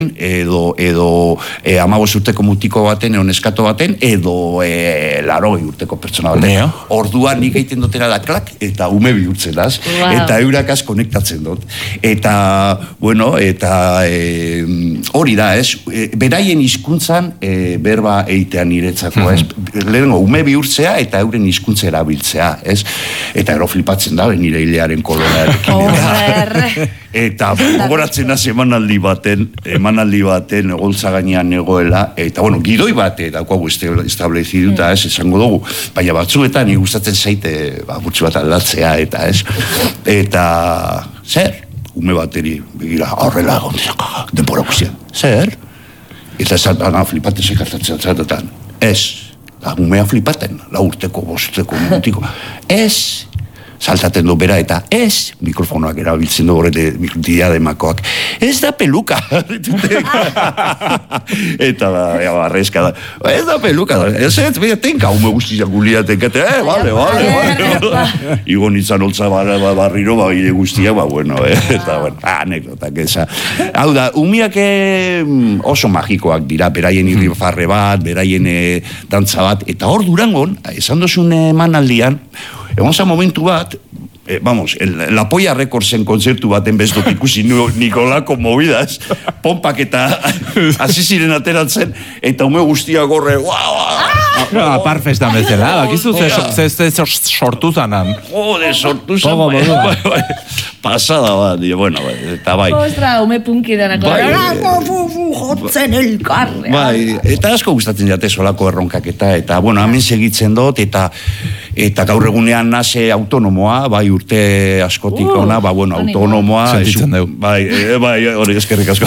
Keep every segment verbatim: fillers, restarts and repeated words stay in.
edo, edo e, amabos urteko mutiko baten, edo neskato baten, edo e, larogei urteko pertsona baten. Neo. Orduan nik egiten dutera da klak, eta ume bihurtzen az, wow. Eta eurakaz konektatzen dut. Eta, bueno, eta e, hori da, ez? E, beraien hizkuntzan e, berba eitean niretzako, ez? Lehenengo, ume bihurtzea eta euren hizkuntza erabiltzea, ez? Eta ero flipatzen da, nire hilearen kolonarekin. Eta gogoratzen az emanaldi baten, emanaldi baten goltza gainean negoela, eta bueno, gidoi bate daukagu estableziduta, ez, esango dugu, baina batzuetan ni gustatzen zaite, ba, gutxi bat aldatzea, eta ez, eta zer, ume bateri, begira, horrela, denbora guztian, zer, eta esan, flipaten sekartatzen zatetan, ez, da, umea flipaten, la urteko, bosteko, mutiko, ez, saltaten du bera, eta ez, mikrofonoak erabiltzen du horrete diademakoak, ez da peluka. Eta da, ja, barrezka da, ez da peluka, ez ez, bera, tenka, ume guztiak guliaten, kate, eh, bale, bale, bale. Igo nintzen holtza barriro, ba, ire guztia, ba, bueno, eh, eta, bueno, anekdotak eza. Hau da, umiak oso magikoak dira, beraien irrifarre bat, beraien dantza bat, eta hor Durangon, esan dozun emanaldian, egon za momentu bat, eh, vamos, el, la Polla Recordsen konzertu baten bezdot ikusi Nikolako movidas, pompak eta hasi ziren ateratzen, eta ume guztia gorre, guau, guau, apar festan bezala, bakizu ze sortu zanan. Jode, sortu zan, pasada bat, bueno, eta bai. Ostra, ume punkidanako, jotzen elkarre. Bai, eta asko gustatzen jate solako erronkak eta, eta, bueno, hemen segitzen dut, eta eta gaur egunean nase autonomoa, bai urte askotik ona, ba, bueno, autonomoa. Sentitzen dugu. Bai, bai, hori eskerrik asko.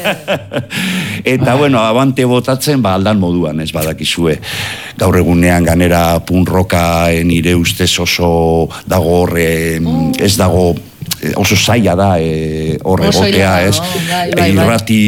Eta, bueno, abante botatzen, ba, aldan moduan, ez badakizue. Gaur egunean ganera punroka nire ustez oso dago horre, ez dago, oso zaila da horre egotea, ez? Irrati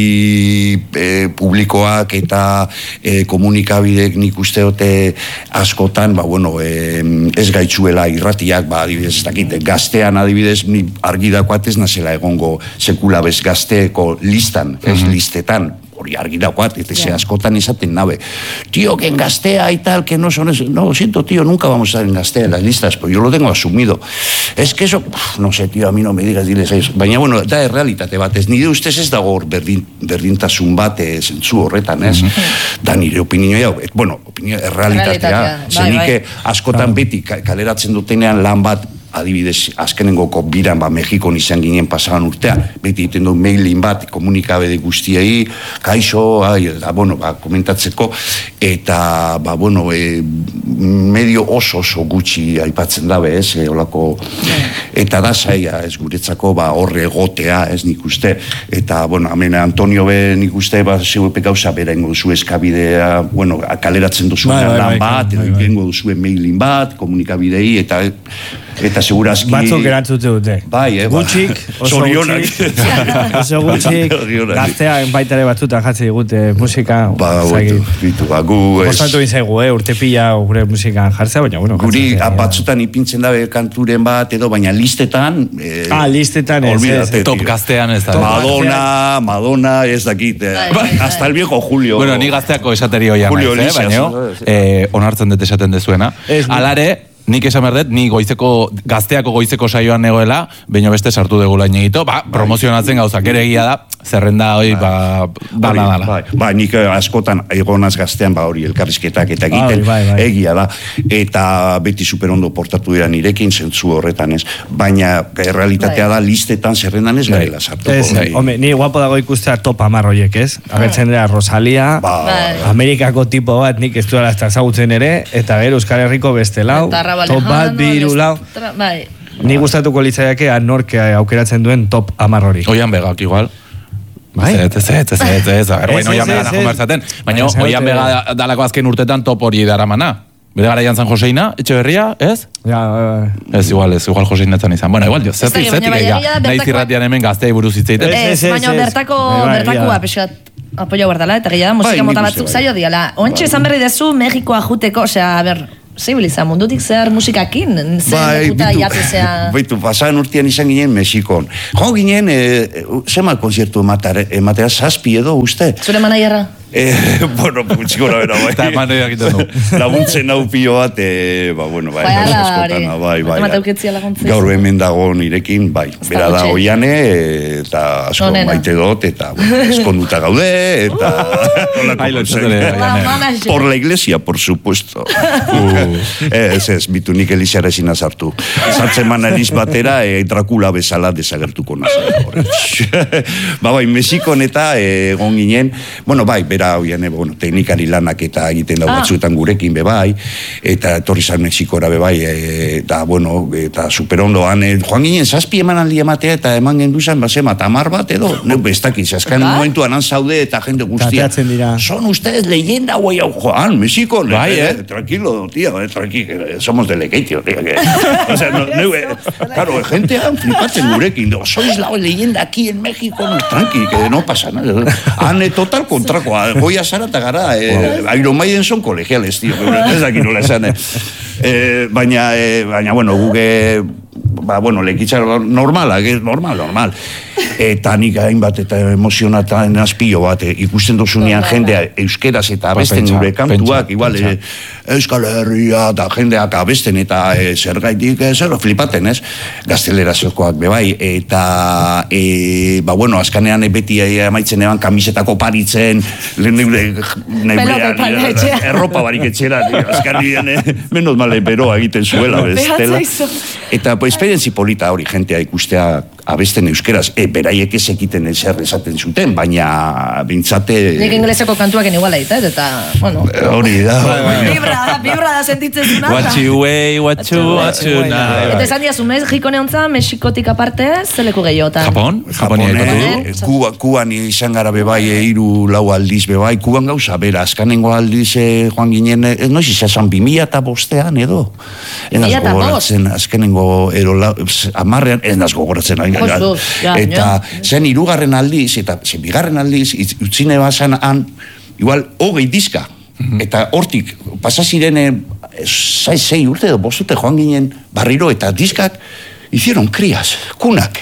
publikoak eta komunikabidek nik uste dute askotan, ba, bueno, ez gaitzuela irratiak, ba, adibidez, ez dakit, gaztean adibidez, ni argi dakoat ez nazela egongo sekula bez gazteeko listan, ez listetan, hori argi dakoat, eta ze askotan esaten nabe, tío, que en Gastea y tal, que no son eso, no, lo siento, tío, nunca vamos a estar en Gastea en las listas, pues yo lo tengo asumido. Es que eso, uf, no sé, tío, a mí no me digas, diles eso. Baina, bueno, da errealitate bat, ez nire ustez ez dago berdin, berdintasun bat zentzu horretan, ez? Mm-hmm. Da nire opinioa, bueno, opinioa, errealitatea, zenike askotan beti kaleratzen dutenean lan bat, adibidez, azkenengoko biran, ba, Mexikon izan ginen pasaban urtean, beti egiten du mailin bat, komunikabide guztiei, kaixo, ai, da, bueno, ba, komentatzeko, eta, ba, bueno, e, medio oso oso gutxi aipatzen dabe, ez, e, olako, eta da zaila, ez guretzako, ba, horre egotea, ez nik uste, eta, bueno, hemen Antonio be nik uste, ba, zeupe gauza bera ingo duzu eskabidea, bueno, kaleratzen duzuen lan bat, edo ingo duzuen mailin bat, komunikabidei, eta, eta segurazki... Batzuk erantzute dute. Bai, eh, gutxik, oso gutxik, oso gutxik, gazteak baitare batzutan jatze digute musika. Ba, bitu, ba, gu... Bostatu izaigu, eh, urte pila gure musikan jartzea, baina, bueno... Guri, batzutan ipintzen dabe kanturen bat, edo, baina listetan... Eh, ah, listetan ez, ez. Top gaztean ez da. Madonna, Madonna, ez dakit, eh, hasta el viejo Julio. Bueno, ni gazteako esateri hoian naiz, eh, baina, onartzen dut esaten dezuena. Alare, nik esan berdet, ni goizeko, gazteako goizeko saioan negoela, baino beste sartu degula inegito, ba, promozionatzen gauzak ere egia da, zerrenda hori, ba, dala dala. Bai, bai, nik askotan egonaz gaztean, ba, hori, elkarrizketak eta egiten, bai, bai. Egia da, eta beti superondo portatu dira nirekin, zentzu horretan ez, baina realitatea da, listetan zerrendan ez garela sartuko. Ez, home, ni guapo dago ikustea top hamar horiek, ez? Agertzen dira Rosalia, Amerikako tipo bat, nik ez duela ezagutzen ere, eta gero Euskal Herriko beste lau, top bat, biru, lau. Ni gustatuko litzaiake anorke aukeratzen duen top hamar hori. Oian begak, igual. Bai? Ez, ez, ez, ez, ez, a ver, bueno, oian begana konbertzaten. Baina, oian bega dalako azken urtetan top hori daramana. Bere gara jantzan Joseina, Etxeberria, ez? Ja, ez, igual, ez, igual Joseinetan izan. Bueno, igual, jo, zetik, zetik, ega, nahi zirratian hemen gaztei buruz hitzeiten. Ez, baina bertako, bertakua, peskat, apoio guardala, eta gehiago musika mota batzuk zailo diala. Ontxe esan berri dezu, Mexikoa juteko, osea, a ber, zibiliza, mundutik zehar musikakin, zer lekuta jatuzea... Baitu, pasadan urtean izan ginen Mexikon. Jo ginen, e, zema konzertu ematea, zazpi edo, uste? Zure manaierra? Eh, bueno, txikora bera, bai. Eta manera egiten du. Laguntzen hau pilo bat, eh, ba, bueno, bai, bai, bai, bai, bai. Gaur hemen dago nirekin, bai. Bera da oiane, eta asko maite dut, eta, bueno, eskonduta gaude, eta... Por la iglesia, por supuesto. Ez, ez, bitu nik elizara ezin azartu. Zartzen man eliz batera, e, Dracula bezala desagertuko nazara. Ba, bai, Mexikon eta egon ginen, bueno, bai, bera hoian, bueno, teknikari lanak eta egiten dago batzuetan gurekin bebai, eta etorri zan Mexikora bebai, eta, bueno, eta superondoan, e, joan ginen, zazpi eman aldi ematea, eta eman genduzan, bazema, tamar bat edo, neu bestakiz, azkan momentuan han zaude, eta jende guztia. Son ustedes leyenda, guai, joan, Mexiko, bai, eh? Tranquilo, tía, eh, tranquilo, somos de Lekeitio, tía, que... O sea, no, neu, eh, claro, gente han flipatzen gurekin, no, sois la leyenda aquí en México, no, tranqui, que no pasa nada. Han, eh, total kontrakoa, goia zara eta gara, eh, Iron Maiden son colegiales, tío, ez dakit nola esan, eh. Eh, baina, eh, baina, bueno, guge, ba, bueno, lekitza normala, normal, normal. Eta nik hainbat eta emozionatan azpio bat, eh, ikusten dozunean jendea euskeraz eta abesten gure kantuak, igual, eh, Euskal Herria eta jendeak abesten eta eh, zer gaitik, eh, zer flipaten, ez? Gazteleraziokoak bebai, eta, eh, ba, bueno, azkanean beti eh, amaitzen eban kamisetako paritzen, erropa barik etxera, azkanean, eh, menos male beroa egiten zuela, bestela. Eta, pues, esperientzi polita hori jentea ikustea abesten euskeraz, e, beraiek ez egiten ezer esaten zuten, baina bintzate... Nik ingleseko kantuak iguala eta, eta, bueno... Hori da... Bibra da, bibra da sentitzen zuna. What you way, what you, what you now. Eta esan diazu, Mexiko neontza, Mexikotik aparte, zeleko gehiota? Japon? Japon, eh? Kuba, Kuban izan gara bebai, hiru lau aldiz bebai, Kuban gauza, bera, azkanengo aldiz joan ginen, ez noiz izan bimila eta bostean edo? Bimila eta bost? Azkenengo erola, amarrean, ez naz gogoratzen ari. Eta zen hirugarren aldiz, eta zen bigarren aldiz, utzine bazan han, igual, hogei diska. Eta hortik, pasaziren, zai zei urte edo bostute joan ginen barriro, eta diskak hicieron krias, kunak.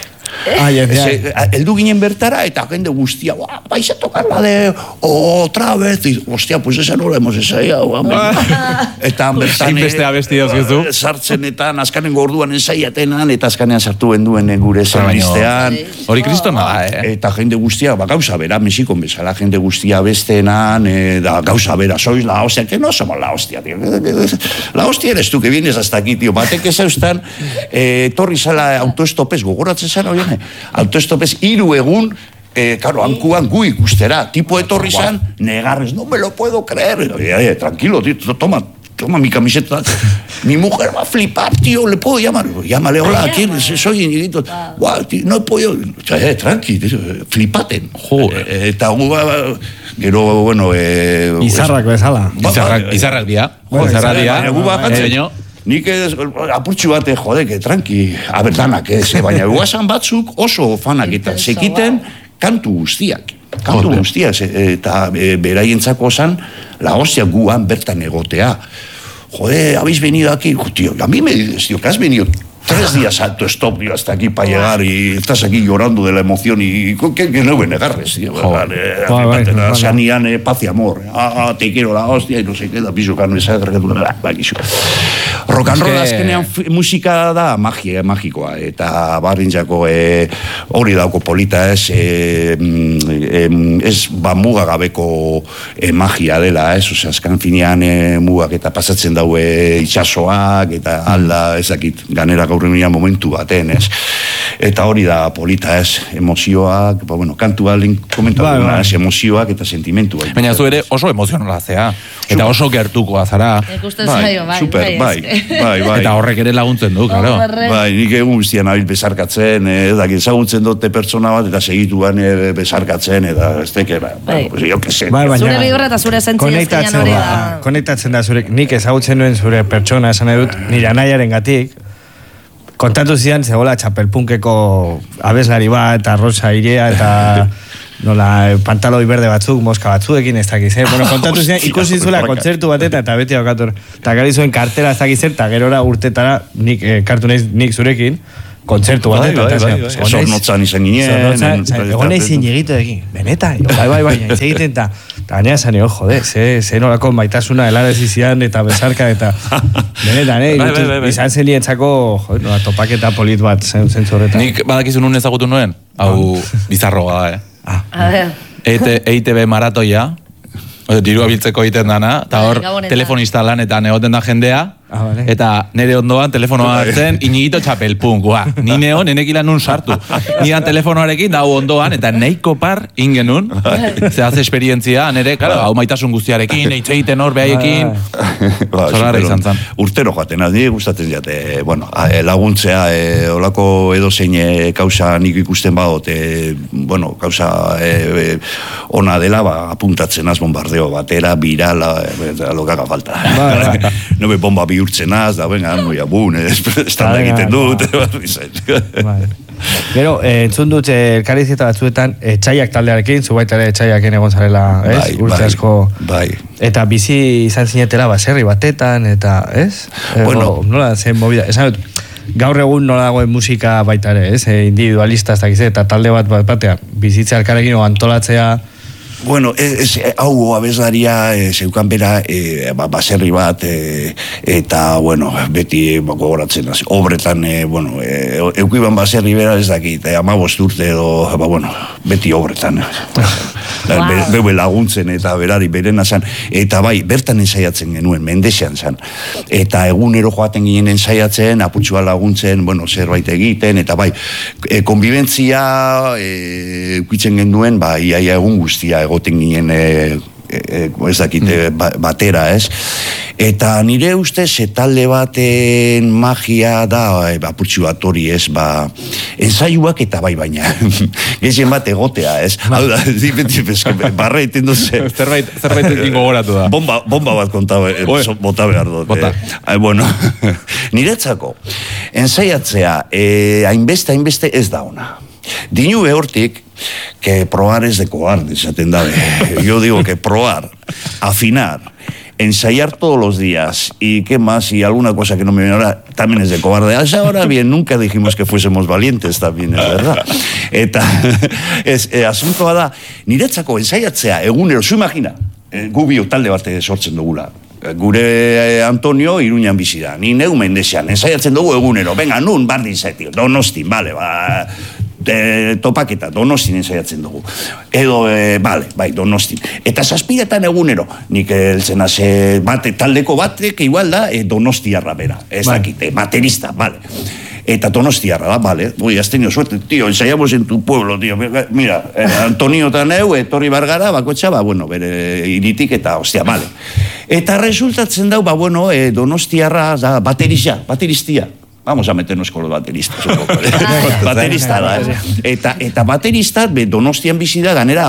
Eldu ginen bertara, eta jende guztia, vais a tocar la de otra vez, y, hostia, pues esa no la hemos ensaiado, eta bertan sartzenetan, azkanengo orduan ensaiatenan, eta azkanean sartu benduen gure zerbistean. Hori kristona da, eh? Eta jende guztia, ba, gauza bera, Mexikon bezala, jende guztia bestenan, da, gauza bera, sois la hostia, que no somos la hostia, tío. La hostia eres tú, que vienes hasta aquí, tío. Batek ez eustan, torri zala autoestopez, gogoratzen zara, oian, autoestopez, hiru egun, eh, claro, hankuan gu ikustera, tipo etorri zan, negarrez, no me lo puedo creer, eh, tranquilo, tío, toma, toma mi camiseta, mi mujer va a flipar, tío, ¿le puedo llamar? Llámale, hola, ¿quién? Soy Iñiguito. Guau, tío, no he podido, eh, tranqui, flipaten. Joder. Eta gu, gero, bueno, eh... Izarrak bezala. Izarrak dia. Izarrak dia. Nik ez, apurtxu bate, jode, que tranqui, abertanak ez, baina guazan batzuk oso fanak eta sekiten kantu guztiak. Kantu guztiak, eta beraientzako zan, la hostia guan bertan egotea. Jode, habéis venido aquí, tío, a mí me dices, tío, que has venido tres días alto stop, tío, hasta aquí para llegar y estás aquí llorando de la emoción y que, que no me negarres, tío. Sanían paz y amor. Ah, te quiero la hostia y no sé qué, da piso carne esa, rock and roll azkenean musika da magia, magikoa, eta barrintzako hori dauko polita ez, ez ba mugagabeko magia dela, ez, ose, azkan finean mugak eta pasatzen daue itxasoak, eta alda ezakit, ganera gaurrenia momentu baten, ez. Eta hori da polita ez, emozioak, ba, bueno, kantu baldin komentu ba, ba. Ez, emozioak eta sentimentua. Baina zu ere oso emozionala zea, eta oso gertukoa zara. Bai, super, bai, bai, bai. Eta horrek ere laguntzen du, claro. Bai, nik egun guztian abil bezarkatzen, edak ezagutzen dute pertsona bat, eta segituan bezarkatzen, eta ez teke, bai, pues, jo que se. Zure bigorra eta zure zentzia ezkenean hori da. Konektatzen da zure, nik ezagutzen nuen zure pertsona, esan edut, nire anaiaren gatik, kontatu zidan, zegoela txapelpunkeko abeslari bat, eta Rosa Irea, eta nola pantaloi berde batzuk, moska batzuekin ez dakiz, eh? Bueno, kontatu zen, ikusi zuela kontzertu batetan, eta beti daukator, eta gari zuen kartera ez dakiz, eta gerora urtetara, nik, eh, kartu naiz, nik zurekin, kontzertu batetan. Bai, bai, bai. Zornotzan izan ginen. Egon nahi zin egito egin, benetan, bai, bai, bai, ez egiten, eta gainera zan, jo, jode, ze nolako maitasuna helarazi zian, eta besarka, eta benetan, eh? Izan zen dientzako, jode, nola, topaketa polit bat zentzu horretan. Nik badakizun nun ezagutu nuen, hau bizarroa da, eh? A ver. E I T B maratoia, dirua biltzeko egiten dana, eta hor telefonista lanetan egoten da jendea, Ah, vale. Eta nire ondoan telefonoa hartzen, Iñiguito Txapelpun, gua. Ni neo, nenekila nun sartu. Nian telefonoarekin, dau ondoan, eta neiko par ingenun, zehaz esperientzia, nire, claro, hau maitasun guztiarekin, eitzeiten hor behaiekin, zolarra izan zan. Urtero joaten, nire gustatzen jate, bueno, laguntzea, olako edozein kausa nik ikusten badot, bueno, kausa ona dela, apuntatzen az bombardeo batera, birala, lokaga falta. No me bomba bi urtzenaz, da, venga, noia, bun, estanda egiten dut. Gero, entzun dut, elkarrizketa batzuetan, txaiak taldearekin, zu baita ere txaiaken egon zarela, ez? Urte asko. Bai. Eta bizi izan zinetela baserri batetan, eta, ez? Bueno. Nola zen movida, esan dut, gaur egun nola dagoen musika baita ere, ez? Individualista, ez dakiz, eta talde bat bat batean, bizitzea elkarrekin o antolatzea. Bueno, ez, hau abeslaria e, zeukan bera e, ba, baserri bat e, eta, bueno, beti gogoratzen hasi. Obretan, e, bueno, e, eukiban baserri bera ez dakit, e, amabost urte edo, ba, bueno, beti obretan. Wow. Be, beue laguntzen eta berari berena zan. Eta bai, bertan ensaiatzen genuen, Mendesean zan. Eta egunero joaten ginen ensaiatzen, aputxua laguntzen, bueno, zerbait egiten, eta bai, e, konbibentzia e, eukitzen genuen, ba, iaia egun guztia egoten ginen e, e, ez dakite batera, ez? Eta nire ustez talde baten magia da, e, apurtxu bat hori, ez, ba, ensaiuak eta bai baina. Gezien bat egotea, ez? Hau da, barra iten duze. Zerbait, zerbait egin gogoratu da. Bomba, bomba bat konta, e, bota behar dut. Bota. E, bueno, niretzako, ensaiatzea, e, hainbeste, hainbeste ez da ona. Dinu behortik, que probar es de cobarde, esaten dabe. Yo digo que probar, afinar, ensayar todos los días y qué más, y alguna cosa que no me viene ahora, también es de cobarde. Ahora bien, nunca dijimos que fuésemos valientes, también es verdad. Eta, es, eh, asuntoa da, niretzako ensaiatzea egunero, zu imagina, eh, gubio talde bate sortzen dugula. Gure Antonio Iruñan bizi da, ni neu Mendesean, ensaiatzen dugu egunero, venga, nun, bardin zaitio, Donostin, bale, ba... De, topaketa, Donostin ensaiatzen dugu. Edo, e, bale, bai, Donostin. Eta zazpiretan egunero, nik eltzen haze bate, taldeko batek, igual da, e, Donostiarra bera. Ez dakite, baterista, bale. Eta Donostiarra da, bale. Ui, has tenido suerte, tío, ensaiamos en tu pueblo, tío. Mira, eh, Antonio taneu, etorri bargara, bakotxa, ba, bueno, bere iritik eta, ostia, bale. Eta resultatzen dau, ba, bueno, eh, Donostiarra da, baterista, bateristia. Vamos a meternos con los bateristas. Baterista da, eh? Eta, eta baterista, be, Donostian bizi da, ganera,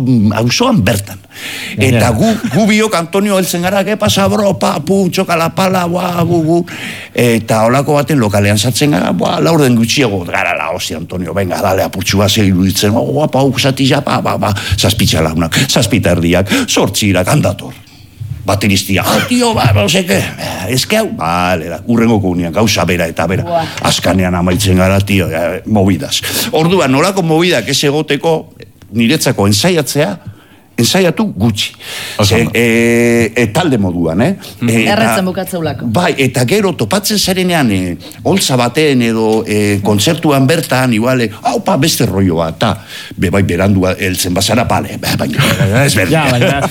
auzoan bertan. Eta gu, gu biok Antonio heltzen gara, que pasa, bro, pa, pu, txoka la pala, bua, bu, bu. Eta holako baten lokalean sartzen gara, bua, laur den gutxiego, gara la hostia, Antonio, venga, dale, apurtxua segiruditzen, guapa, zatila, pa, pa, pa, zazpitza launak, zazpita erdiak, sortzirak, handator. Bateristia, oh, tío, ba, no sé qué, es que hau, vale, da, urrengo komunian, gauza bera eta bera, azkanean amaitzen gara, tío, ya, movidas. Orduan, nolako movidak ez egoteko, niretzako ensaiatzea, ensaiatu gutxi. Ze, e, e, talde moduan, eh? Erretzen bukatzeulako. Bai, eta gero topatzen zarenean, e, holtza baten edo e, kontzertuan bertan, igual, haupa, beste rollo bat, ta, be, bai, berandua heltzen bazara, bale, baina, ez berda.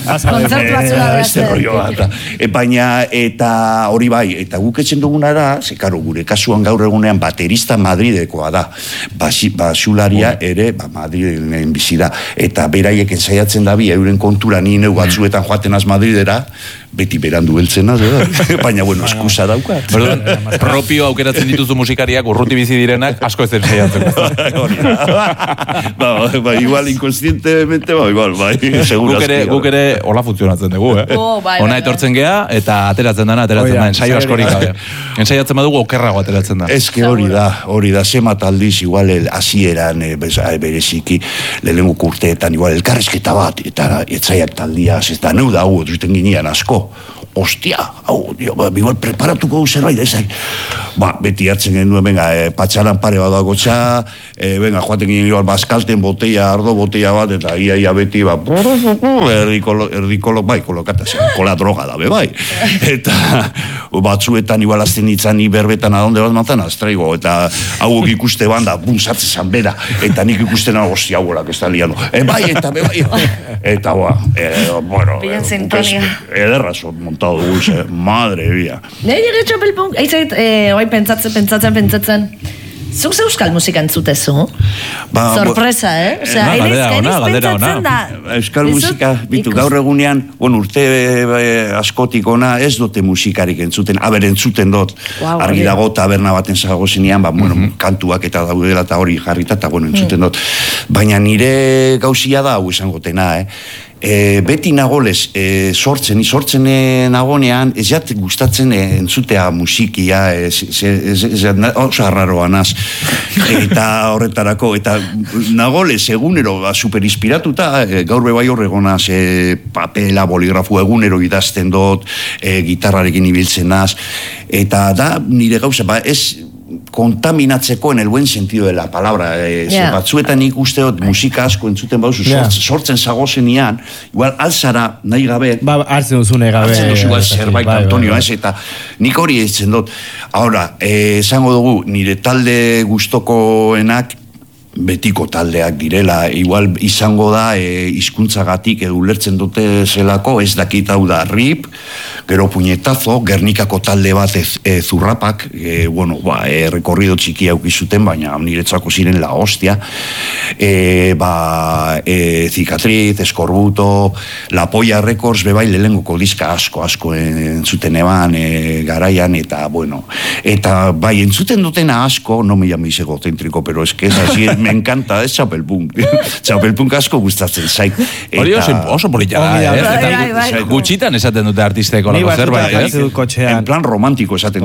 Beste rollo bat, e, baina, eta hori bai, eta guk etzen duguna da, ze, karo, gure kasuan gaur egunean baterista Madridekoa da, basularia ere, ba, Madriden bizi da, eta beraiek ensaiatzen da bi, euren kontura ni neu batzuetan joaten az Madridera, beti berandu beltzena, baina, bueno, eskusa daukat. Propio aukeratzen dituzu musikariak, urruti bizi direnak, asko ez ensaiatzen. Ba, ba, igual, inconscientemente, ba, igual, bai, segurazki. Guk ere hola funtzionatzen dugu, eh? Ona etortzen gea, eta ateratzen dana, ateratzen da, ensaio askorik gabe. Ensaiatzen badugu, okerrago ateratzen da. Ez que hori da, hori da, zemat aldiz, igual, hasieran bereziki, lehenengo urteetan, igual, elkarrezketa bat, eta etzaiak taldiaz, eta neu da, hau, duten ginean asko. Ostia, hau, igual, preparatuko du zerbait, ezak. Ba, beti hartzen genuen, venga, e, patxaran pare bat agotxa, e, venga, joaten ginen igual, baskalten botella, ardo botella bat, eta ia, ia beti, ba, erdikolo, erdikolo, bai, kolokata, zen, kola droga da, be, bai. Eta, batzuetan, igual, azten nitzan, ni berbetan adonde bat matan, aztraigo, eta hauok ikuste banda, bun, zatzezan bera, eta nik ikusten hau, ostia, hauak, ez da liano, e, bai, eta, be, bai, eta, ba, e, bueno, ederrazo, montado dugu, madre bia. Nei, ere txapelpunk, aitzait, oai pentsatzen, pentsatzen, pentsatzen, zuk ze euskal musika entzutezu? Sorpresa, eh? Osea, hainez pentsatzen da. Euskal musika, bitu, gaur egunean, bueno, urte askotik ona, ez dute musikarik entzuten, aber entzuten dot, argi dago taberna baten zago zenean, ba, bueno, kantuak eta daudela eta hori jarrita, eta, bueno, entzuten dot. Baina nire gauzia da, hau esan gotena, eh? E, beti nagolez, e, sortzen, sortzen e, nagonean, ez jat gustatzen e, entzutea musikia, ez, ez, ez, ez, oso arraroa naz, eta horretarako, eta nagolez egunero, ba, super inspiratuta, e, gaur bebai horregonaz, e, papela, boligrafu egunero idazten dut, e, gitarrarekin ibiltzen naz, eta da, nire gauza, ba, ez, kontaminatzeko en el buen sentido de la palabra. Eh, yeah. Batzuetan nik usteot musika asko entzuten bauzu, yeah. sortzen, sortzen zagozenian, igual alzara nahi gabe. Ba, hartzen duzu nahi gabe. Hartzen duzu igual zerbait, bai, Antonio, bai, bai. Ez, eta nik hori eitzen dut. Ahora, eh, esango dugu, nire talde gustokoenak betiko taldeak direla, igual izango da e, hizkuntzagatik edo ulertzen dute zelako, ez dakit hau da rip, gero puñetazo, Gernikako talde bat ez, e, zurrapak, e, bueno, ba, e, rekorrido txiki aukizuten, baina niretzako ziren la hostia, e, ba, e, Cicatriz, Eskorbuto, La Polla Records, bebai lehengoko diska asko, asko entzuten eban, e, garaian, eta, bueno, eta bai, entzuten dutena asko, no me llaméis egocéntrico, pero es que es así, me encanta, es Txapelpunk. Txapelpunk asko gustatzen zait. Hori oso polita da, eh? Gutxitan esaten dute artisteko lako zerbait, eh? En plan romantiko esaten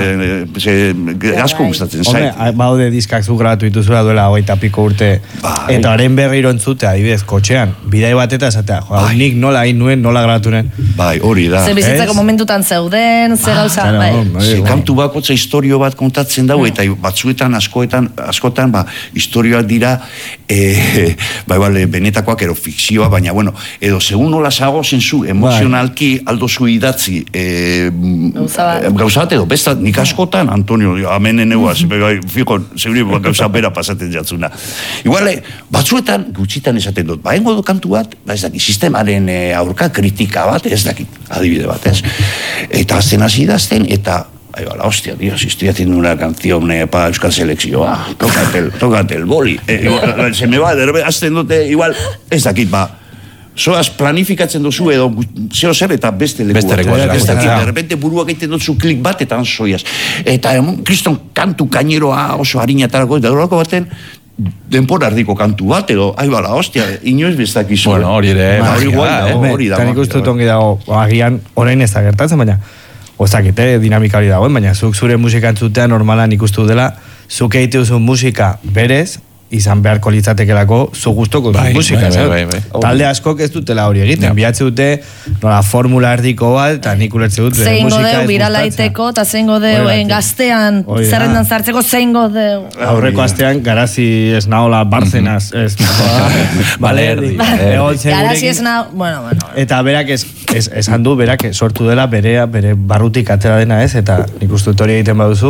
dute, asko gustatzen zait. Hombre, baude diskak zu grabatu dituzula duela hogeita piko urte, eta haren berriro entzutea, adibidez, kotxean, bidai bat eta esatea, joa, nik nola hain nuen, nola grabatu nuen. Bai, hori da. Ze bizitzako momentutan zeuden, ze gauza, bai. Ze kantu bakotza historio bat kontatzen dago, eta batzuetan, askoetan, askotan, ba, historioak dira, e, bai, bale, benetakoak, ero fikzioa, baina, bueno, edo, segun nola zago zenzu, emozionalki, aldo zu idatzi, e, gauza bat, edo, besta, nik askotan, Antonio, amenen eguaz, fijo, zeuri, gauza bera pasaten jatzuna. Iguale, batzuetan, gutxitan esaten dut, ba, engo du kantu bat, ba, ez dakit, sistemaren e, aurka kritika bat, ez dakit, adibide bat, ez? Eta azten hasi idazten, eta ahí va la hostia, tío, si estoy haciendo una canción eh, para Euskal Selekzio, ah, tócate el, tócate el boli. Eh, igual, se me va, de repente, azten dute, igual, ez dakit, ba, soaz planifikatzen duzu edo, zeo zer eta beste leku. Beste leku. Ez dakit, de repente buruak egiten duzu klik bat eta ansoiaz. Eta, kriston, kantu kaineroa oso harinatarako, eta durako baten, denpora ardiko kantu bat, edo, ahi bala, hostia, inoiz bezdakizu. Bueno, hori ere, hori da, hori da. Eta nik uste tongi dago, agian, orain ez da gertatzen, baina, ozakete, dinamika hori dagoen, baina zuk zure musika entzutea normalan ikustu dela, zuk egite duzun musika berez, izan beharko litzatekelako zu gustoko bai, musika, bai, bai, bai, bai. Talde askok ez dutela hori egiten, ja. Biatze dute nola formula erdiko bat, eta nik ulertze dut zein godeu, biralaiteko, eta zein godeu gaztean, zerrendan zartzeko zein godeu. Aurreko astean, garazi ez nahola barzenaz, ez balerdi. Garazi ez naho, bueno, bueno. Eta berak esan du, berak sortu dela bere, bere barrutik atera dena ez, eta nik uste dut hori egiten baduzu,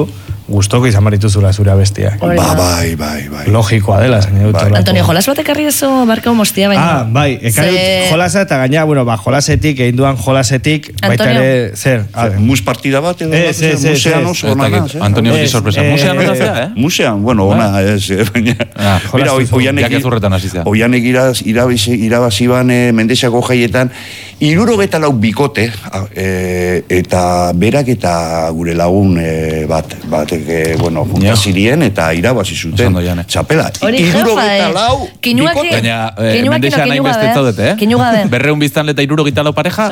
gustoko izan barituzula zure abestiak. Ba, bai, bai, bai. Logikoa dela, zain dut. Bai. Antonio, jolas bat ekarri dezu barkau mostia baina. Ah, bai, ekarri dut Ze... jolasa eta gaina, bueno, ba, jolasetik, egin duan jolasetik, baita ere, zer? Mus partida bat, edo? Ez, ez, ez. Musean oso, ona naz, eh? Antonio, beti sorpresa. Musean ona zea, eh? Musean, bueno, ona, ez, baina. Mira, oianek irabazi ban Mendexako jaietan, irurogeta lau bikote, eta berak eta gure lagun bat, batek, bueno, juntazirien eta irabazi zuten txapela. Irurogeta lau bikote. Gaina, Mendexan nahi beste zaudete, eh? Berreun biztan eta irurogeta lau pareja?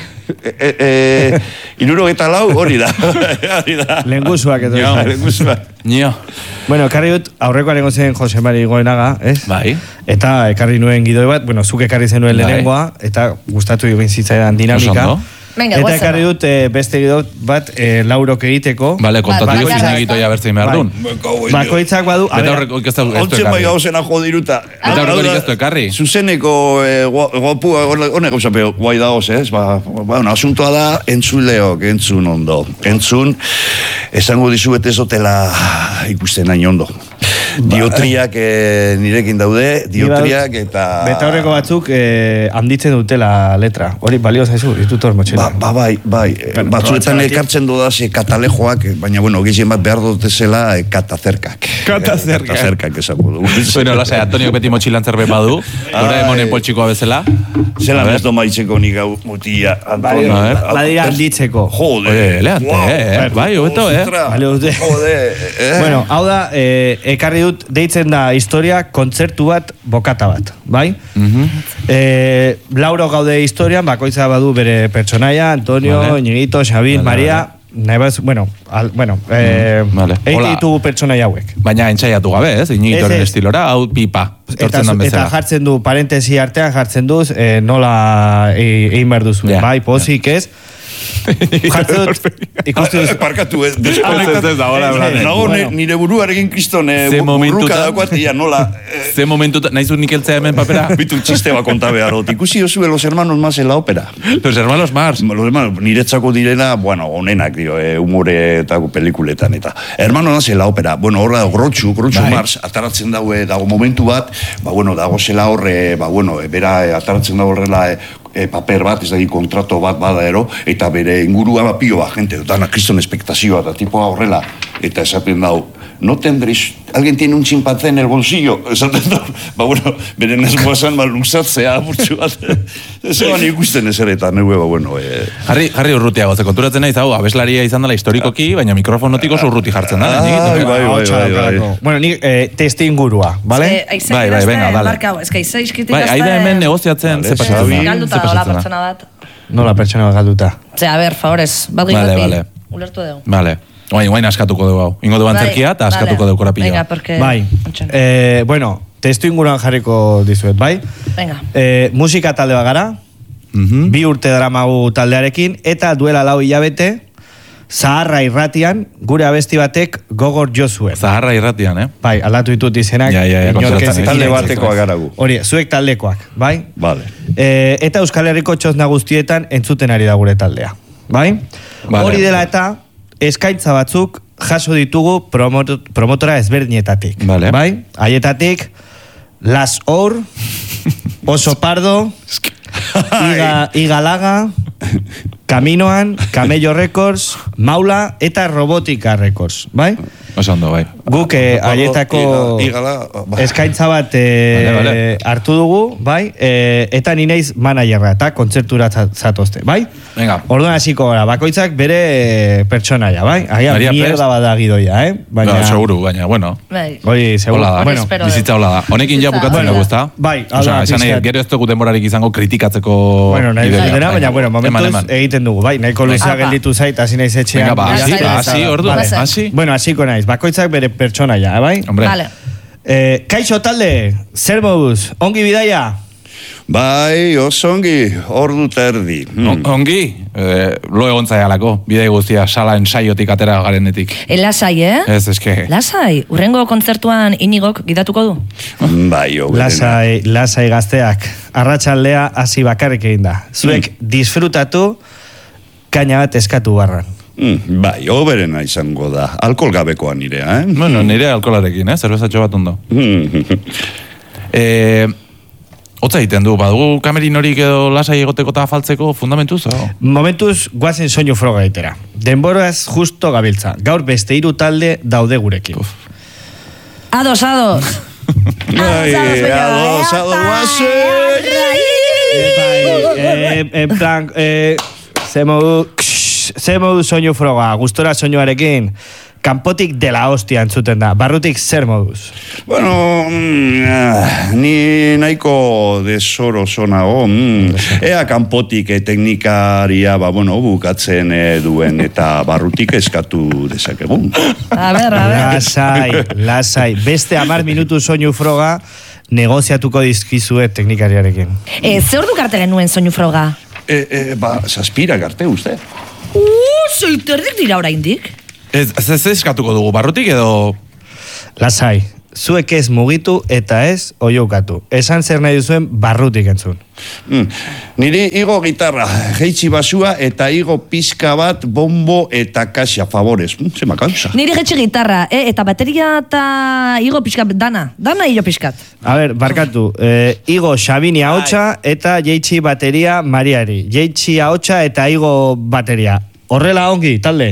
Irurogeta lau hori da. Lenguzuak edo. Lenguzuak. Nio. Bueno, ekarri dut, aurreko arengo zen Jose Mari Goenaga, ez? Bai. Eta ekarri nuen gidoi bat, bueno, zuk ekarri zenuen lehenengoa, eta gustatu egin zitzaidan dinamika. Venga, eta ekarri dut e, beste gidot bat e, laurok egiteko. Bale, kontatu dugu izan egitoia bertzein behar duen. Bakoitzak badu. Eta horreko ikastu ekarri. Oltzen bai gauzena jodiruta. Eta horreko ikastu ekarri. Zuzeneko guapu, honek gauzapeo, guai dagoz, ez? Ba, bueno, asuntoa da, entzun leok, entzun ondo. Entzun, esango dizuet ez otela ikusten nahi ondo. Diotriak eh, nirekin daude, diotriak eta... Beta horreko batzuk eh, handitzen dutela letra. Hori balio zaizu, ditut hor motxela. Ba, ba, bai, bai. Batzuetan ekartzen dudaz e, katalejoak, baina, bueno, gizien bat behar dutezela e, katazerkak. Katazerkak. Katazerkak esango du. Bueno, lasai, Antonio beti motxilan zerbait badu. Hora emonen poltsikoa bezala. Zelan ez domaitzeko nik hau mutia. Badira handitzeko. Jode. Leante, eh? Bai, hobeto, eh? Jode. Bueno, hau da, ekarri dut, deitzen da historia kontzertu bat, bokata bat, bai? Eh, Lauro gaude historian, bakoitza badu bere pertsonaia, Antonio, Iñiguito, Xabin, Maria, nahi baz, bueno, al, bueno, eh, egin ditugu pertsonaia hauek. Baina entzaiatu gabe, ez? Iñiguitoren estilora, hau pipa. Eta, eta jartzen du, parentesi artean jartzen duz, eh, nola egin behar duzu, bai, pozik ez? Jartzen dut, ikustu duz... Parkatu ez, deskonekatu. Nago nire buruarekin kriston burruka dagoatia, nola... Ze momentu, nahi zu nikeltzea hemen papera? Bitu txiste bat konta beharot. Ikusi osue Los Hermanos Mars en la ópera. Los Hermanos Mars? Los Hermanos, niretzako direna, bueno, onenak, dio, humore eta pelikuletan eta. Hermanos Mars en la ópera. Bueno, horra, Groucho, Groucho Mars, ataratzen dago, dago momentu bat, ba, bueno, dago zela horre, ba, bueno, bera ataratzen dago horrela, E, paper bat, ez da, kontrato bat bada ero, eta bere ingurua ba pioa, gente, dana kriston espektazioa, eta tipoa horrela, eta esaten dau, no tendréis, alguien tiene un chimpancé en el bolsillo, esaten dau, ba, bueno, bere nesmoazan malumzatzea, burtsu bat, ez eban ikusten ezeretan, neu, ba, bueno, e... Harri, harri urrutia goze, konturatzen nahi, zau, abeslaria izan dela historikoki, baina mikrofonotik oso urruti jartzen da, bai, bai, bai, bai. Bueno, nik, testi ingurua, bale? Bai, bai, venga, dale. Bai, aida hemen negoziatzen, ze pasatzen da. Nola pertsona bat. Nola pertsona bat galduta. Ze, a ber, favorez, bat vale, vale. Ulertu dugu. Vale. Oain, oain askatuko dugu hau. Ingo duan zerkia eta askatuko dugu korapilloa. Venga, porque... Bai. Eh, bueno, testu inguruan jarriko dizuet, bai? Venga. Eh, musika talde bagara, uh-huh. bi urte daramagu taldearekin, eta duela lau hilabete, Zaharra irratian, gure abesti batek gogor jo zuen. Zaharra irratian, eh? Bai, aldatu ditut izenak. Ja, ja, ja, talde batekoak garagu. Hori, zuek taldekoak, bai? Vale. E, eta Euskal Herriko txosna guztietan entzuten ari da gure taldea, bai? Vale. Hori dela eta eskaintza batzuk jaso ditugu promot, promotora ezberdinetatik. Vale. Bai? Haietatik, Las Or, Oso Pardo, Iga, Igalaga, Kaminoan, Camello Records, Maula eta Robotika Records, bai? Oso ondo, bai. Guk haietako eskaintza bat e, vale, vale. hartu dugu, bai? E, eta ni naiz managerra eta kontzertura zatozte, bai? Venga. Orduan hasiko gara, bakoitzak bere pertsonaia, bai? Aia, mierda bada gidoia, eh? Baina... No, seguru, baina, bueno. Hori, seguru. Hola da, bueno, bizitza hola da. Honekin ja bukatzen dugu, ezta? Bai, hola. Esan nahi, gero ez dugu denborarik izango kritikatzeko... Bueno, nahi dena, baina, bueno, momentuz egiten dugu, bai? Nahiko luzea gelditu zait, hasi naiz etxean. Venga, ba, hasi, hasi, ordu, hasi. Bueno, hasiko naiz, bakoitzak bere pertsonaia, bai? Hombre. Vale. Eh, kaixo talde, zer moduz, ongi bidaia? Bai, oso ongi, ordu terdi. Hmm. Ongi, eh, lo egon zaialako, bidai guztia, salaen saiotik atera garenetik. E, lasai, eh? Ez, eske. Lasai, urrengo kontzertuan Inigok gidatuko du? Bai, jo. Lasai, lasai gazteak, arratsaldea hasi bakarrik egin da. Zuek disfrutatu, kaina bat eskatu barran. Mm, bai, oberena izango da. Alkohol gabekoa nirea, eh? Bueno, nirea alkoholarekin, eh? Zerbezatxo bat ondo. eh... Otza egiten du, badugu kamerinorik edo lasai egoteko eta afaltzeko fundamentuz? O? Momentuz, guazen soinu froga egitera. Denboraz justo gabiltza. Gaur beste hiru talde daude gurekin. Uf. Ados, ados. Ai, ados, ados, guazen. En plan, ze modu, ze modu soinu froga, gustora soinuarekin. Kanpotik dela hostia entzuten da. Barrutik zer moduz? Bueno, mm, ni nahiko desoro zonago. Mm, ea kanpotik e, teknikaria, ba, bueno, bukatzen e, duen eta barrutik eskatu dezakegun. A ber, a ber. Lasai, lasai. Beste hamar minutu soinu froga negoziatuko dizkizue teknikariarekin. E, ze ordu karte genuen soinu froga? E, e, ba, zazpira garte, uste. Uh, zoiterdik dira oraindik. Ez, ez eskatuko dugu, barrutik edo... Lasai, zuek ez mugitu eta ez oiokatu. Esan zer nahi duzuen barrutik entzun. Mm. Niri igo gitarra, jeitsi basua eta igo pizka bat bombo eta kasia favorez. Mm, Zema kausa. Niri jeitsi gitarra, eh? Eta bateria eta igo pizkat dana. Dana igo pizkat. A ber, barkatu. Eh, igo Xabini ahotsa eta jeitsi bateria Mariari. Jeitsi ahotsa eta igo bateria. Horrela ongi, talde?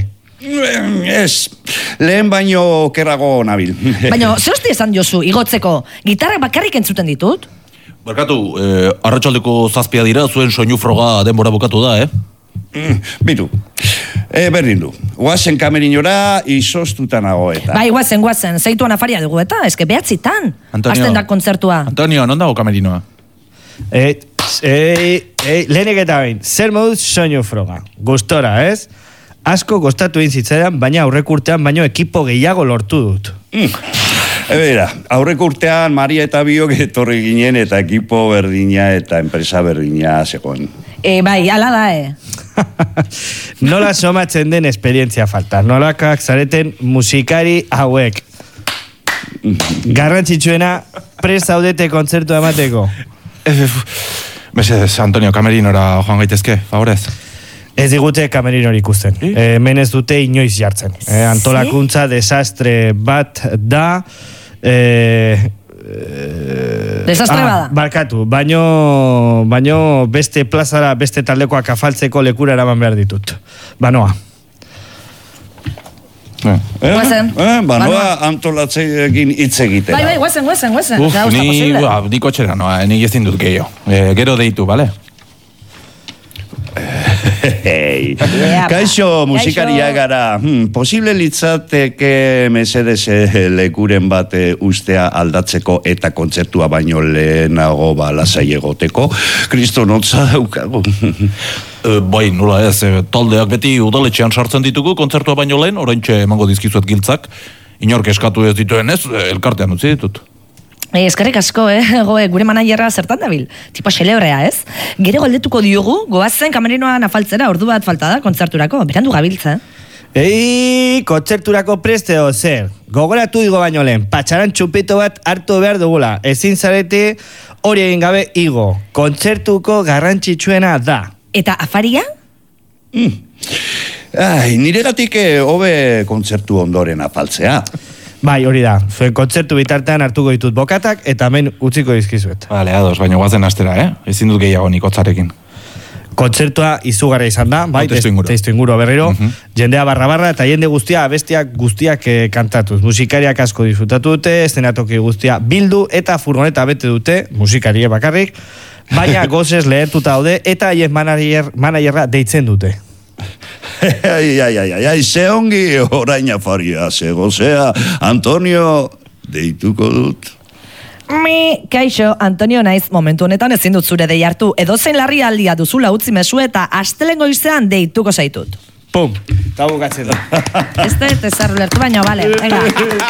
Ez, lehen baino kerrago nabil. Baina, ze hosti esan jozu, igotzeko, gitarrak bakarrik entzuten ditut? Barkatu, eh, arratsaldeko zazpia dira, zuen soinu froga denbora bukatu da, eh? Mm, bitu, e, berdin du. Guazen kamerinora izostuta nago eta. Bai, guazen, guazen, zeituan afaria dugu eta, eske behatzitan. Hasten da kontzertua. Antonio, non dago kamerinoa? Eh, eh, eh, lehenik eta bain, zer moduz soinu froga? Gustora, ez? Asko gostatu egin zitzaidan, baina aurrek urtean baino ekipo gehiago lortu dut. Mm. Ebera, aurrek urtean Maria eta biok etorri ginen eta ekipo berdina eta enpresa berdina zegoen. E, bai, ala da, eh? Nola somatzen den esperientzia falta. Nolakak zareten musikari hauek. Garrantzitsuena, prest zaudete kontzertu emateko. Mesedez, Antonio, kamerinora joan gaitezke, favorez. Ez digute kamerinorik ikusten. E, hemen ez dute inoiz jartzen. E, antolakuntza desastre bat da... E, e, desastre ah, bada. Barkatu, baino, baino beste plazara, beste taldekoak afaltzeko lekura eraman behar ditut. Banoa. Eh, guazen. Eh, banoa antolatzeekin hitz egitera. Bai, bai, guazen, guazen, guazen. Uf, ni, ba, ni kotxera noa, ni ezin dut gehiago. E, gero deitu, bale? Hey. Kaixo, musikaria gara. Hmm, posible litzateke mesedez lekuren bat ustea aldatzeko eta kontzertua baino lehenago ba lasai egoteko. Kristonotza daukago. e, bai, nola ez, e, taldeak beti udaletxean sartzen ditugu kontzertua baino lehen, oraintxe emango dizkizuet giltzak. Inork eskatu ez dituen ez, elkartean utzi ditut. E, eskerrik asko, eh? Goe, gure manaierra zertan dabil. Tipo xelebrea, ez? Gero galdetuko diogu, goazen kamerinoan afaltzera ordu bat falta da kontzerturako. Berandu gabiltza. Ei, kontzerturako presteo, zer? Gogoratu igo baino lehen, patxaran txupito bat hartu behar dugula. Ezin zarete hori egin gabe igo. Kontzertuko garrantzitsuena da. Eta afaria? Mm. Ai, niregatik hobe kontzertu ondoren afaltzea. Bai, hori da. Zuen kontzertu bitartean hartuko ditut bokatak eta hemen utziko dizkizuet. Vale, ados, baina guazen astera, eh? Ezin dut gehiago nik hotzarekin. Kontzertua izugarra izan da, bai, testu inguru berriro. Uh -huh. Jendea barra-barra eta jende guztia, abestiak guztiak eh, kantatuz. Musikariak asko disfrutatu dute, eszenatoki guztia bildu eta furgoneta bete dute, musikarie bakarrik, baina gozez lehertuta daude eta haien manager, managerra deitzen dute. Ai, ai, ai, ai, ai, ze ongi orain afaria, ze gozea, Antonio, deituko dut. Mi, kaixo, Antonio naiz, momentu honetan ezin dut zure dei hartu, edozein larri aldia duzula utzi mezu eta astelengo izan deituko zaitut. Pum, eta bukatzen da. Ez da, ez da, lertu baino, bale, venga.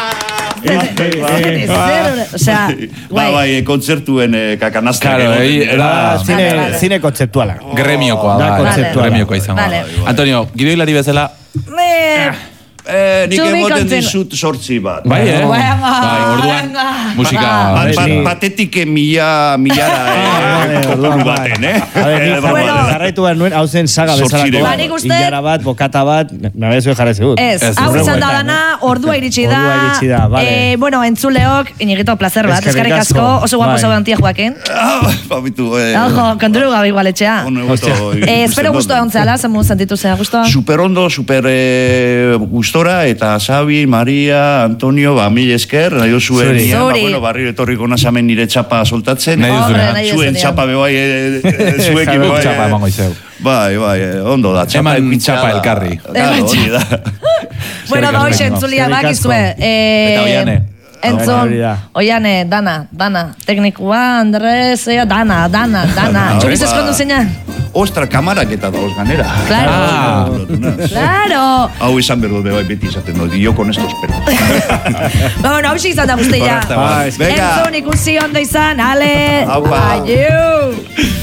Osea, ba, bai, kontzertuen kakanazta. Zine kontzeptuala. Gremiokoa, da, kontzeptuala. Gremiokoa izango. Antonio, gidoilari bezala? Eh, nik emoten dizut sortzi bat. Bai, eh? Bai, orduan, musika... Patetike mila, milara, eh? Kopuru baten, eh? Bueno, garraitu behar nuen, hau zen saga bezalako. Ilara bat, bokata bat, nabe zuen jarrezi dut. Ez, hau izan da dana, ordua iritsi da. Ordua iritsi da, bale. Bueno, entzuleok, inigito, placer bat, eskarrik asko, oso guapo zau antia joaken. Pabitu, eh... Ojo, kanturu gabe igualetxea. Espero guztua ontzela, zemu sentitu zea guztua. Super ondo, super gustora, eta Xabi, Maria, Antonio, ba, mil esker, nahi zuen, bueno, barrio etorriko nazamen nire txapa soltatzen. Nahi duzuna. Zuen txapa bebai, zuekin bebai. Txapa emango izeu. Bai, bai, ondo da. Eman txapa elkarri. Claro, hori da. Bueno, ba, hoxe, entzulia, bakizue. Eta oiane. Entzun, oiane, dana, dana. Teknikua, Andres, dana, dana, dana. Txubiz eskondu zeinan? Ostra, kamarak eta dauz ganera. Claro. Claro. Hau izan berdo bebai beti izaten dut, yo con esto espero. Bueno, hau izan da guztia. Entzun, ikusi ondo izan, ale. Aiu.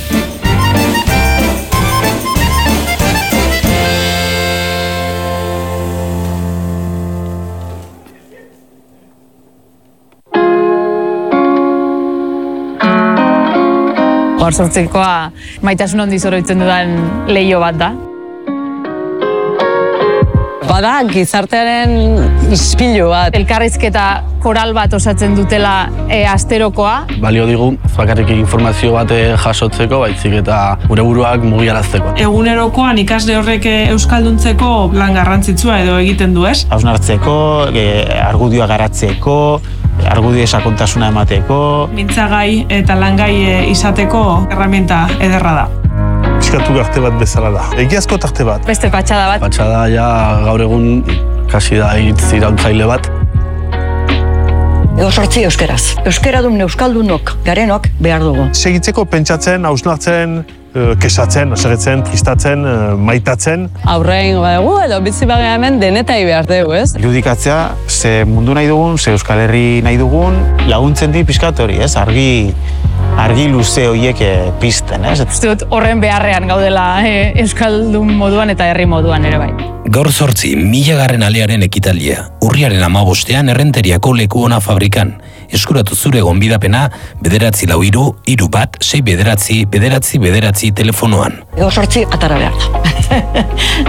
Gaur sortzikoa maitasun handi zoroitzen dudan leio bat da. Bada, gizartearen ispilu bat. Elkarrizketa koral bat osatzen dutela e, asterokoa. Balio digu, bakarrik informazio bat jasotzeko, baitzik eta gure buruak mugiarazteko. Egunerokoan ikasle horrek euskalduntzeko lan garrantzitsua edo egiten du, ez? Hausnartzeko, e, argudioa garatzeko, argudio sakontasuna emateko. Mintzagai eta langai izateko herramienta ederra da. Piskatu garte bat bezala da. Egiazko tarte bat. Beste patxada bat. Patxada ja gaur egun kasi da hitz irautzaile bat. Edo sortzi euskeraz. Euskaradun euskaldunok garenok behar dugu. Segitzeko pentsatzen, hausnartzen, kesatzen, segitzen, tristatzen, maitatzen. Aurrein badugu edo bizi bagea hemen denetai behar dugu, ez? Irudikatzea, ze mundu nahi dugun, ze Euskal Herri nahi dugun, laguntzen di pixkat hori, ez? Argi, argi luze horiek pizten, ez? Uste dut horren beharrean gaudela e, Euskaldun moduan eta herri moduan ere bai. Gaur zortzi, milagarren alearen ekitaldia. Urriaren amabostean errenteriako leku ona fabrikan. Eskuratu zure gonbidapena, bederatzi lau iru, iru bat, sei bederatzi, bederatzi, bederatzi telefonoan. Gaur zortzi, atara behar da.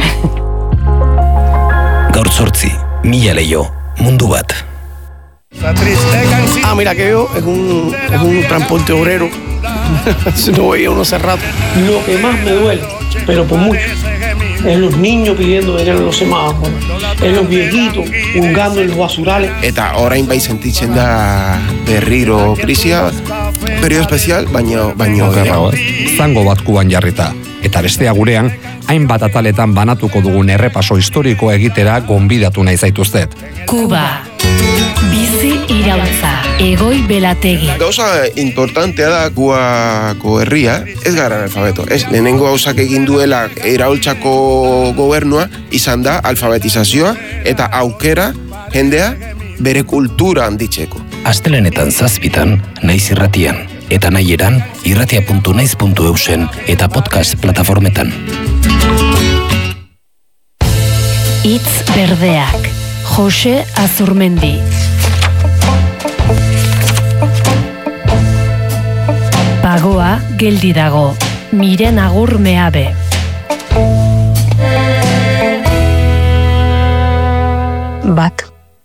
Gaur zortzi, mila leio, mundu bat. Ah, mira que veo, es un, es un transporte obrero. No veía uno hace rato. Lo que más me duele, pero por mucho, es los niños pidiendo dinero en los semáforos, es los viejitos jugando en los basurales. Eta orain bai sentitzen da berriro krisia, periodo especial, baino baino gehiago. Zango bat kuban jarrita, eta bestea gurean, hainbat ataletan banatuko dugun errepaso historiko egitera gonbidatu nahi zaituztet. Kuba. Bizi irautza, Egoi Belategi. Gauza importantea da Kubako herria, ez gara analfabeto. Ez, lehenengo gauzak egin duela iraultzako gobernua, izan da alfabetizazioa eta aukera jendea bere kultura handitzeko. Astelenetan zazpitan, naiz irratian, eta nahi eran irratia puntu naiz puntu eusen eta podcast plataformetan. Itz berdeak, Jose Azurmendi. Pagoa geldi dago, Miren Agur Meabe. Bat.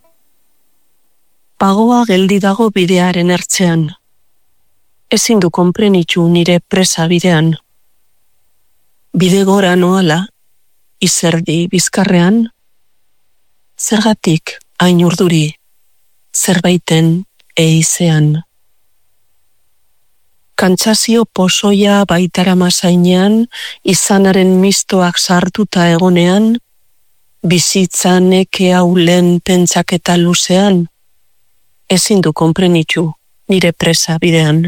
Pagoa geldi dago bidearen ertzean. Ezin du konprenitu nire presa bidean. Bide gora noala, izerdi bizkarrean, zergatik hain urduri, zerbaiten eizean. Kantsazio posoia baitara mazainean, izanaren mistoak sartuta egonean, bizitza neke haulen pentsaketa luzean, ezin du konprenitu nire presa bidean.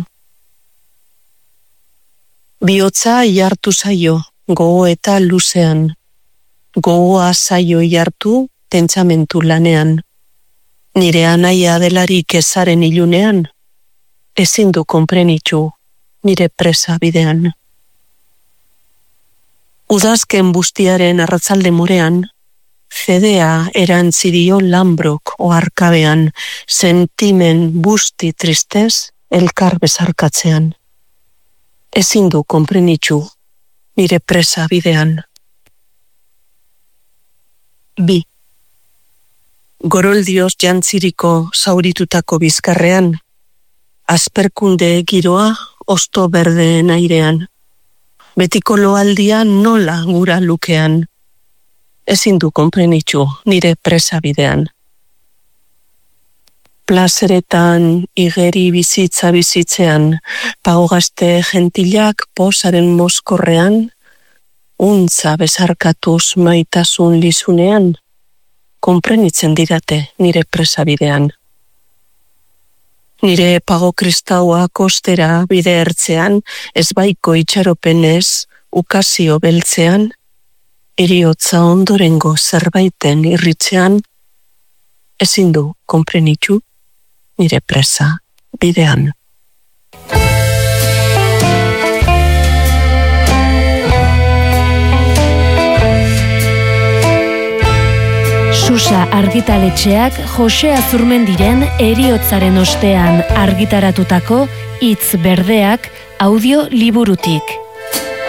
Bihotza iartu zaio, gogo eta luzean, gogoa zaio iartu pentsamentu lanean, nire anaia delarik ezaren ilunean, ezin du konprenitu nire presa bidean. Udazken bustiaren arratzalde morean, fedea erantzidio Lambrok oarkabean, sentimen busti tristez elkar bezarkatzean. Ezin du konprenitxu, nire presa bidean. Bi. Goroldioz jantziriko zauritutako bizkarrean, asperkunde giroa osto berdeen airean. Betiko loaldia nola gura lukean. Ezin du konprenitxu nire presa bidean. Plazeretan igeri bizitza bizitzean, pagogazte gentilak posaren mozkorrean, untza bezarkatuz maitasun lizunean, konprenitzen didate nire presa bidean. Nire pago kristaua kostera bide ertzean, ez baiko itxaropenez, ukazio beltzean, eriotza ondorengo zerbaiten irritzean, ezin du konprenitxu nire presa bidean. Susa argitaletxeak Jose Azurmendiren heriotzaren ostean argitaratutako Hitz Berdeak audio liburutik.